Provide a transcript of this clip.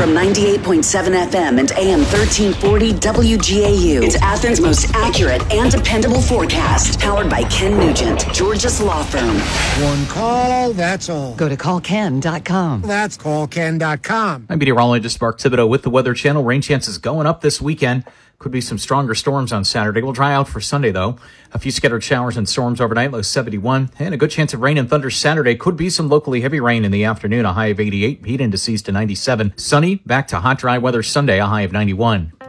From 98.7 FM and AM 1340 WGAU. It's Athens' most accurate and dependable forecast. Powered by Ken Nugent, Georgia's law firm. One call, that's all. Go to callken.com. That's callken.com. I'm meteorologist Mark Thibodeau with the Weather Channel. Rain chances going up this weekend. Could be some stronger storms on Saturday. We'll dry out for Sunday, though. A few scattered showers and storms overnight, low 71. And a good chance of rain and thunder Saturday. Could be some locally heavy rain in the afternoon, a high of 88. Heat indices to 97. Sunny, back to hot, dry weather Sunday, a high of 91.